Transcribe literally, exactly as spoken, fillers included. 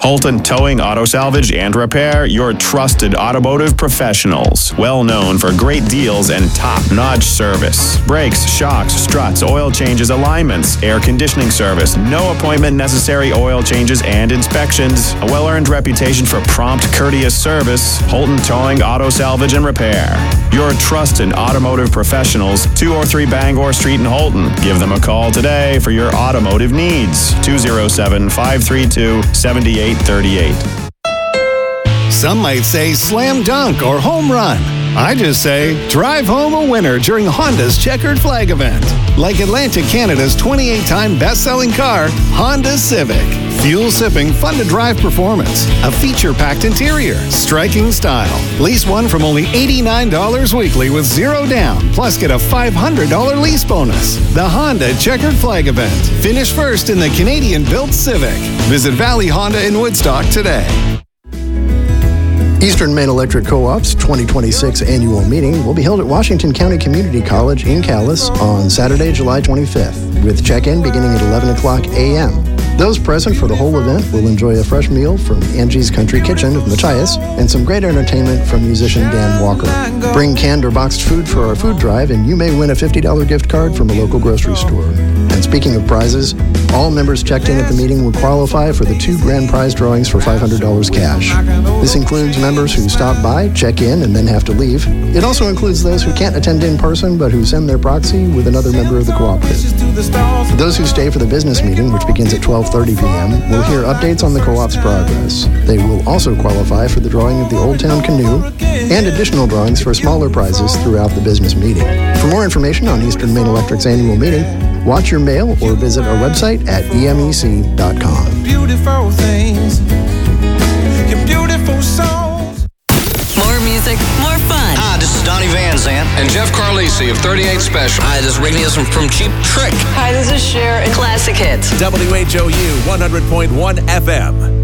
Holton Towing, Auto Salvage, and Repair, your trusted automotive professionals. Well known for great deals and top-notch service. Brakes, shocks, struts, oil changes, alignments, air conditioning service, no appointment necessary oil changes and inspections. A well-earned reputation for prompt, courteous service. Holton Towing, Auto Salvage, and Repair. Your trusted automotive professionals, two oh three Bangor Street in Holton. Give them a call today for your automotive needs. two oh seven, five three two, seven eight three eight. Some might say slam dunk or home run. I just say drive home a winner during Honda's Checkered Flag event. Like Atlantic Canada's twenty-eight-time best-selling car, Honda Civic. Fuel-sipping, fun-to-drive performance. A feature-packed interior. Striking style. Lease one from only eighty-nine dollars weekly with zero down. Plus get a five hundred dollars lease bonus. The Honda Checkered Flag event. Finish first in the Canadian-built Civic. Visit Valley Honda in Woodstock today. Eastern Maine Electric Co-op's twenty twenty-six annual meeting will be held at Washington County Community College in Calais on Saturday, July twenty-fifth, with check-in beginning at eleven o'clock a m Those present for the whole event will enjoy a fresh meal from Angie's Country Kitchen of Machias and some great entertainment from musician Dan Walker. Bring canned or boxed food for our food drive and you may win a fifty dollars gift card from a local grocery store. And speaking of prizes, all members checked in at the meeting will qualify for the two grand prize drawings for five hundred dollars cash. This includes members who stop by, check in, and then have to leave. It also includes those who can't attend in person but who send their proxy with another member of the cooperative. Those who stay for the business meeting, which begins at twelve thirty p m, will hear updates on the co-op's progress. They will also qualify for the drawing of the Old Town Canoe and additional drawings for smaller prizes throughout the business meeting. For more information on Eastern Maine Electric's annual meeting, watch your mail or visit our website at e m e c dot com. Beautiful things, your beautiful songs. More music, more fun. Hi, this is Donnie Van Zant and Jeff Carlisi of thirty-eight Special. Hi, this is Rick Nielsen from Cheap Trick. Hi, this is Cher and Classic Hits. W H O U one hundred point one F M.